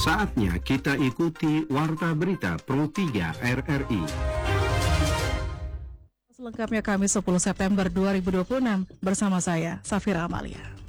Saatnya kita ikuti Warta Berita Pro 3 RRI. Selengkapnya Kamis 10 September 2026 bersama saya, Safira Amalia.